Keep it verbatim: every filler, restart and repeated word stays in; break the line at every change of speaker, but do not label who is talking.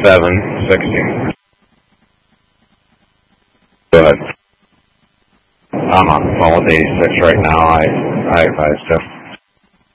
seven sixty. Go ahead. I'm on the phone with eighty-six right now. I, I advised him.